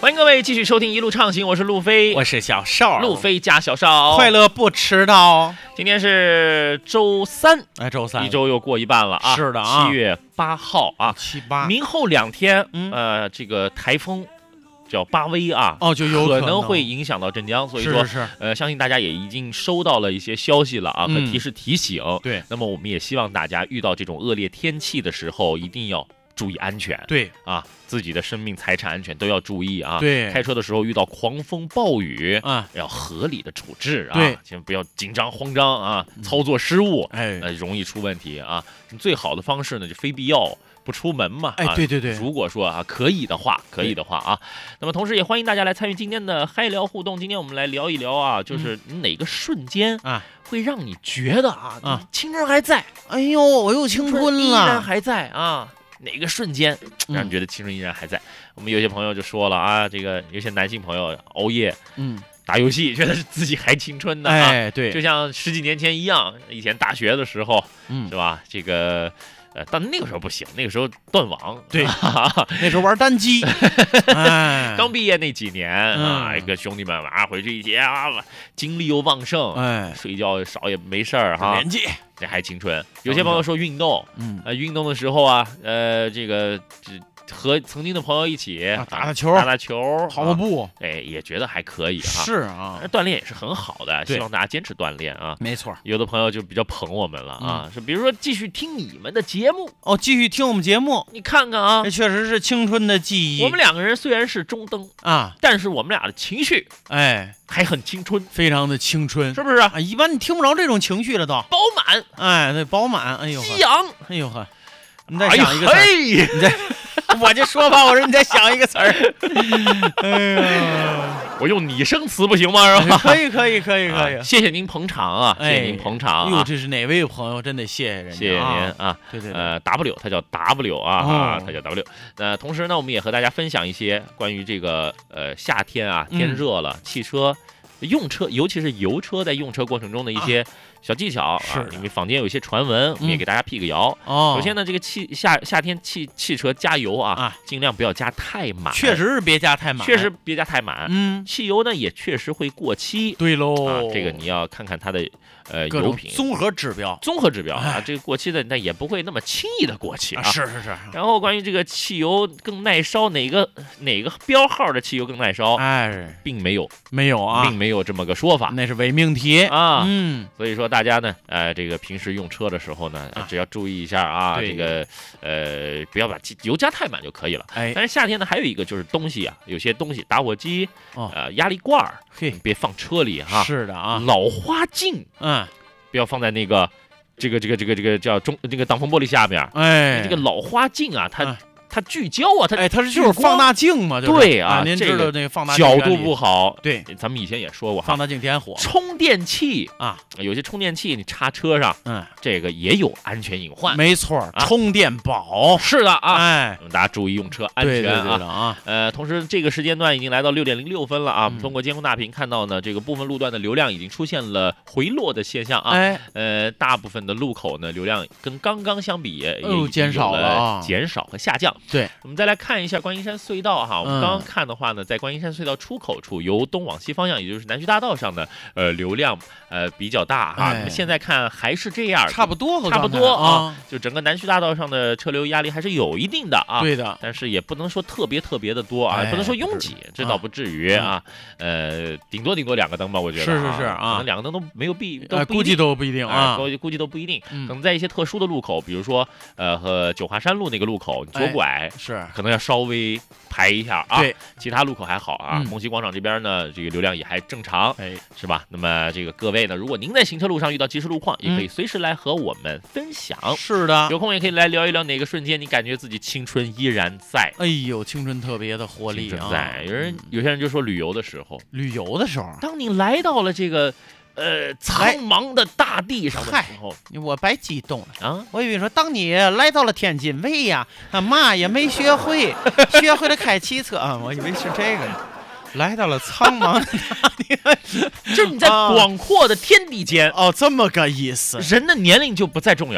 欢迎各位继续收听一路畅行，我是路飞， 我是小邵， 路飞加小邵， 快乐不迟到。 今天是周三， 周三， 一周又过一半了啊！ 是的啊， 7月8号啊 ，7、8， 明后2天，这个台风叫巴威啊， 就有可能会影响到镇江，所以说，相信大家也已经收到了一些消息了啊，和提醒。 对， 那么我们也希望大家遇到这种恶劣天气的时候，一定要注意安全。 对啊，自己的生命财产安全都要注意啊。 对， 开车的时候遇到狂风暴雨啊， 要合理的处置啊。 对， 千万不要紧张慌张啊，操作失误，容易出问题啊。最好的方式呢，就非必要不出门嘛。 对对对。 如果说啊可以的话啊，那么同时也欢迎大家来参与今天的嗨聊互动。今天我们来聊一聊啊，就是哪个瞬间啊会让你觉得啊青春还在？ 哎呦，我又青春了， 依然还在啊。哪个瞬间让你觉得青春依然还在？我们有些朋友就说了啊，这个有些男性朋友熬夜，打游戏，觉得是自己还青春的啊。 对， 就像10几年前一样，以前大学的时候，是吧？这个。但那个时候不行，那个时候断网， 对，那时候玩单机， 刚毕业那几年啊，跟兄弟们晚上回去一起啊，精力又旺盛，睡觉少也没事儿哈， 年纪这还青春。有些朋友说运动，运动的时候啊，这个和曾经的朋友一起打球、跑步， 也觉得还可以哈。 是啊， 锻炼也是很好的，希望大家坚持锻炼啊。 没错， 有的朋友就比较捧我们了啊，是比如说继续听你们的节目继续听我们节目， 你看看啊， 这确实是青春的记忆。 我们2个人虽然是中灯啊，但是我们俩的情绪还很青春， 非常的青春， 是不是啊？ 一般你听不着这种情绪了都， 饱满， 对，饱满，哎呦， 激昂， 哎呦呵，你再想一个词儿，你再。我就说吧，我说你再想一个词儿，哎呀， 我用拟声词不行吗？是吧？ 可以， 谢谢您捧场啊，谢谢您捧场。 哟，这是哪位朋友？真得谢谢人家， 谢谢您啊。 对 ，W， 他叫 W 啊，他叫 W。同时呢，我们也和大家分享一些关于这个夏天啊，天热了，汽车用车，尤其是油车在用车过程中的一些小技巧啊，因为坊间有一些传闻，我们也给大家辟个谣。首先呢，这个夏天汽车加油啊，尽量不要加太满， 确实是别加太满， 汽油呢也确实会过期。 对喽， 这个你要看看它的油品综合指标啊，这个过期的那也不会那么轻易的过期啊。 是。 然后关于这个汽油更耐烧，哪个标号的汽油更耐烧？并没有啊，并没有这么个说法， 那是伪命题啊。 所以说大家呢，这个平时用车的时候呢，只要注意一下啊，这个不要把油加太满就可以了。但是夏天呢，还有一个就是东西啊，有些东西打火机、压力罐别放车里哈。 是的啊， 老花镜不要放在那个这个叫这个挡风玻璃下面。这个老花镜啊，它聚焦啊， 它是就是放大镜嘛， 对啊， 您知道那个放大镜角度不好， 对， 咱们以前也说过， 放大镜点火， 充电器啊，有些充电器你插车上，这个也有安全隐患， 没错，充电宝是的啊，大家注意用车安全啊。 同时这个时间段已经来到6点06分了啊，我们通过监控大屏看到呢，这个部分路段的流量已经出现了回落的现象啊，大部分的路口呢流量跟刚刚相比也减少了， 减少和下降。 对， 我们再来看一下观音山隧道哈，我们刚刚看的话呢，在观音山隧道出口处由东往西方向，也就是南徐大道上的流量比较大哈。现在看还是这样， 差不多啊，就整个南徐大道上的车流压力还是有一定的啊。 对的， 但是也不能说特别的多啊，也不能说拥挤，这倒不至于啊。顶多2个灯吧，我觉得是啊， 可能2个灯都没有估计都不一定啊， 估计都不一定。可能在一些特殊的路口，比如说和九华山路那个路口左拐。 是， 可能要稍微排一下啊。 对， 其他路口还好啊。红旗广场这边呢，这个流量也还正常，是吧？那么这个各位呢，如果您在行车路上遇到即时路况，也可以随时来和我们分享。 是的， 有空也可以来聊一聊哪个瞬间你感觉自己青春依然在。 哎呦，青春特别的活力啊！ 在有些人就说旅游的时候，当你来到了这个。苍茫的大地上的时候， 我白激动了啊！我以为说，当你来到了天津卫呀，嘛也没学会，学会了开汽车啊！我以为是这个，来到了苍茫的大地， 就是你在广阔的天地间这么个意思。 人的年龄就不再重要了。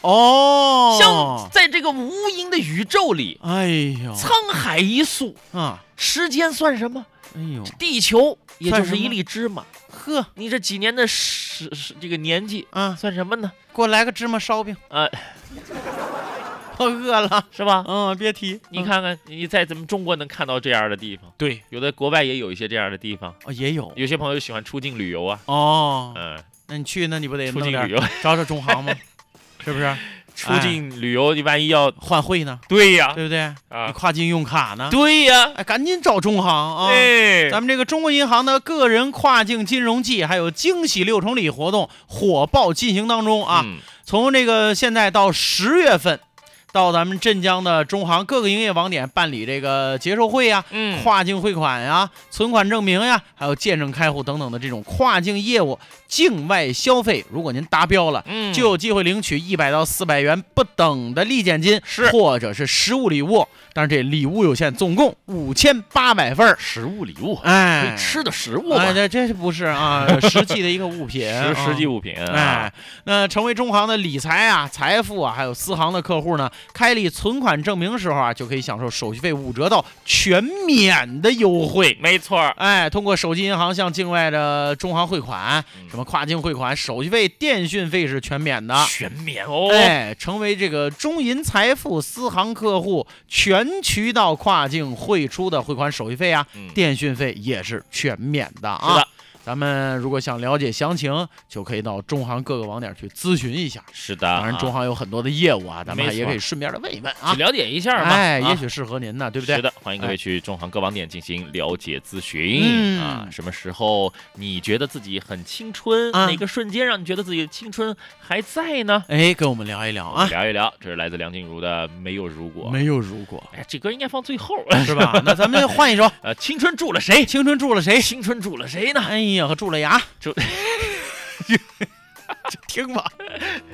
哦， 像在这个无垠的宇宙里， 哎呦， 沧海一粟啊， 时间算什么？ 哎呦， 地球也就是一粒芝麻， 呵， 你这几年的这个年纪啊， 算什么呢？ 给我来个芝麻烧饼啊！ 我饿了， 是吧？ 别提。 你看看，你在咱们中国能看到这样的地方， 对， 有的国外也有一些这样的地方， 也有。 有些朋友喜欢出境旅游啊。 那你去，那你不得出境旅游找找中航吗？是不是？ 出境旅游，你万一要换汇呢？ 对呀， 对不对？ 啊， 你跨境用卡呢？ 对呀， 赶紧找中航啊！咱们这个中国银行的个人跨境金融季还有惊喜6重礼活动火爆进行当中啊！从这个现在到10月份。到咱们镇江的中航各个营业网点办理这个结售会呀、跨境汇款呀、存款证明呀，还有见证开户等等的这种跨境业务境外消费，如果您达标了，就有机会领取100到400元不等的立减金，或者是实物礼物。但是这礼物有限，总共5800份。 实物礼物， 哎， 吃的食物吧？ 这不是啊，实际的一个物品， 实际物品。 那成为中航的理财啊、财富啊，还有私行的客户呢，开立存款证明时候啊，就可以享受手续费5折到全免的优惠。 没错， 通过手机银行向境外的中航汇款，什么跨境汇款，手续费、电讯费是全免的， 全免哦。 成为这个中银财富私行客户，全渠道跨境汇出的汇款手续费啊、电讯费也是全免的啊。 是的。 咱们如果想了解详情，就可以到中航各个网点去咨询一下。 是的， 当然中航有很多的业务啊，咱们也可以顺便的问一问啊， 去了解一下嘛。 也许适合您呢，对不对？ 是的，欢迎各位去中航各网点进行了解咨询啊。什么时候你觉得自己很青春？哪个瞬间让你觉得自己的青春还在呢？ 跟我们聊一聊啊， 聊一聊。这是来自梁静茹的《没有如果》。 没有如果， 这歌应该放最后， 是吧？那咱们换一首。 青春住了谁？ 青春住了谁？ 青春住了谁呢？ 和蛀了牙， 就听吧。